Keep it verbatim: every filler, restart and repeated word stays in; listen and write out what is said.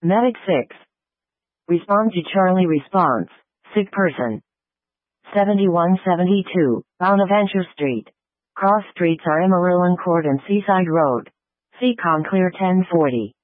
Medic six. Respond to Charlie response. Sick person. seventy-one seventy-two, Bonaventure Street. Cross streets are Amarillo Court and Seaside Road. Seacon clear ten forty.